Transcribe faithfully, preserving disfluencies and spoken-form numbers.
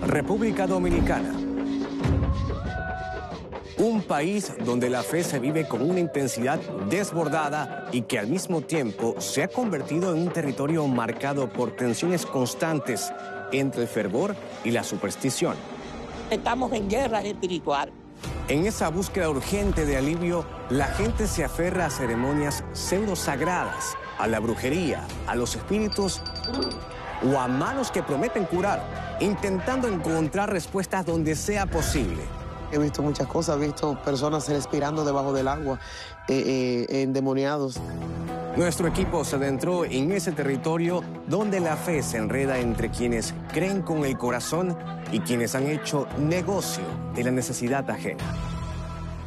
República Dominicana. Un país donde la fe se vive con una intensidad desbordada y que al mismo tiempo se ha convertido en un territorio marcado por tensiones constantes entre el fervor y la superstición. Estamos en guerra espiritual. En esa búsqueda urgente de alivio, la gente se aferra a ceremonias pseudosagradas, a la brujería, a los espíritus o a manos que prometen curar, intentando encontrar respuestas donde sea posible. He visto muchas cosas, he visto personas respirando debajo del agua, eh, eh, endemoniados. Nuestro equipo se adentró en ese territorio donde la fe se enreda entre quienes creen con el corazón y quienes han hecho negocio de la necesidad ajena.